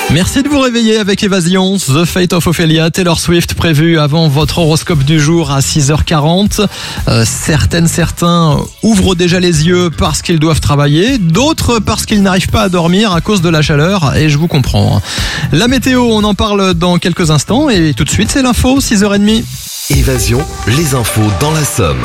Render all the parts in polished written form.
Merci de vous réveiller avec Évasion. The Fate of Ophelia, Taylor Swift prévu avant votre horoscope du jour à 6h40. Certains ouvrent déjà les yeux parce qu'ils doivent travailler, d'autres parce qu'ils n'arrivent pas à dormir à cause de la chaleur, et je vous comprends. La météo, on en parle dans quelques instants, et tout de suite c'est l'info, 6h30. Évasion, les infos dans la Somme.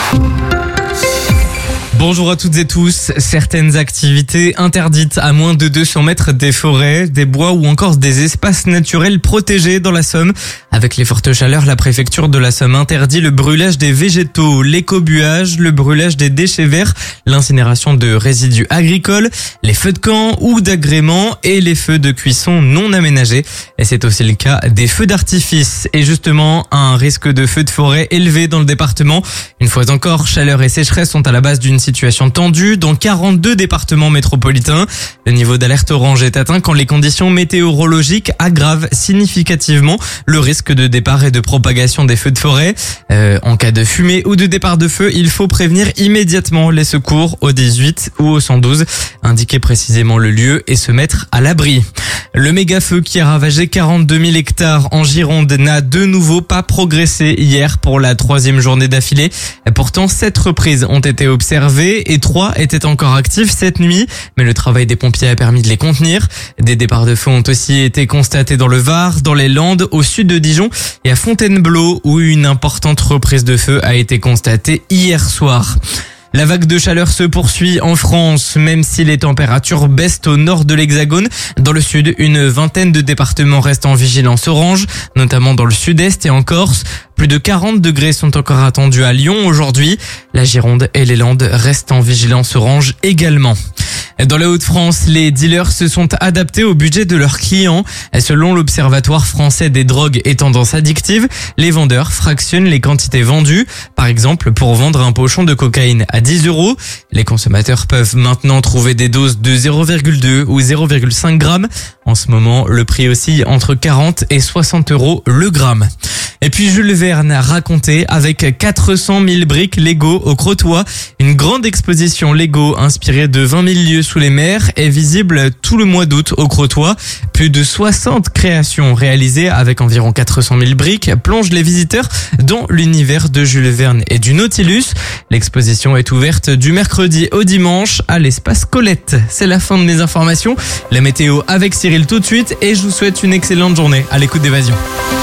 Bonjour à toutes et tous. Certaines activités interdites à moins de 200 mètres des forêts, des bois ou encore des espaces naturels protégés dans la Somme. Avec les fortes chaleurs, la préfecture de la Somme interdit le brûlage des végétaux, l'écobuage, le brûlage des déchets verts, l'incinération de résidus agricoles, les feux de camp ou d'agrément et les feux de cuisson non aménagés. Et c'est aussi le cas des feux d'artifice. Et justement, un risque de feu de forêt élevé dans le département. Une fois encore, chaleur et sécheresse sont à la base d'une situation tendue dans 42 départements métropolitains. Le niveau d'alerte orange est atteint quand les conditions météorologiques aggravent significativement le risque de départ et de propagation des feux de forêt. En cas de fumée ou de départ de feu, il faut prévenir immédiatement les secours au 18 ou au 112, indiquer précisément le lieu et se mettre à l'abri. Le méga-feu qui a ravagé 42 000 hectares en Gironde n'a de nouveau pas progressé hier pour la 3e journée d'affilée. Pourtant, 7 reprises ont été observées et 3 étaient encore actifs cette nuit, mais le travail des pompiers a permis de les contenir. Des départs de feu ont aussi été constatés dans le Var, dans les Landes, au sud de Dijon et à Fontainebleau, où une importante reprise de feu a été constatée hier soir. La vague de chaleur se poursuit en France, même si les températures baissent au nord de l'Hexagone. Dans le sud, une vingtaine de départements restent en vigilance orange, notamment dans le sud-est et en Corse. Plus de 40 degrés sont encore attendus à Lyon aujourd'hui. La Gironde et les Landes restent en vigilance orange également. Dans les Hauts-de-France, les dealers se sont adaptés au budget de leurs clients. Selon l'Observatoire français des drogues et tendances addictives, les vendeurs fractionnent les quantités vendues. Par exemple, pour vendre un pochon de cocaïne à 10 €, les consommateurs peuvent maintenant trouver des doses de 0,2 ou 0,5 grammes. En ce moment, le prix oscille entre 40 et 60 € le gramme. Et puis Jules Verne a raconté avec 400 000 briques Lego au Crotoy. Une grande exposition Lego inspirée de 20 000 lieux sous les mers est visible tout le mois d'août au Crotoy. Plus de 60 créations réalisées avec environ 400 000 briques plongent les visiteurs dans l'univers de Jules Verne et du Nautilus. L'exposition est ouverte du mercredi au dimanche à l'espace Colette. C'est la fin de mes informations. La météo avec Cyril tout de suite et je vous souhaite une excellente journée à l'écoute d'Évasion.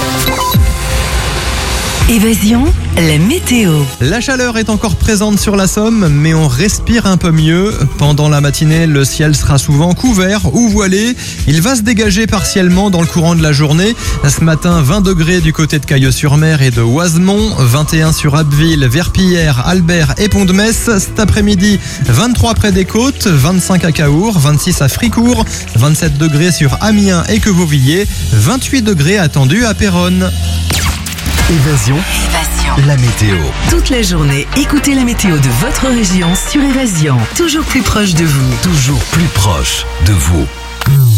Évasion, la météo. La chaleur est encore présente sur la Somme, mais on respire un peu mieux. Pendant la matinée, le ciel sera souvent couvert ou voilé. Il va se dégager partiellement dans le courant de la journée. Ce matin, 20 degrés du côté de Cailleux-sur-Mer et de Oisemont, 21 sur Abbeville, Verpillière, Albert et Pont-de-Metz. Cet après-midi, 23 près des côtes, 25 à Caours, 26 à Fricourt, 27 degrés sur Amiens et Quevauvillers, 28 degrés attendus à Péronne. Évasion, la météo. Toute la journée, écoutez la météo de votre région sur Évasion. Toujours plus proche de vous. Toujours plus proche de vous.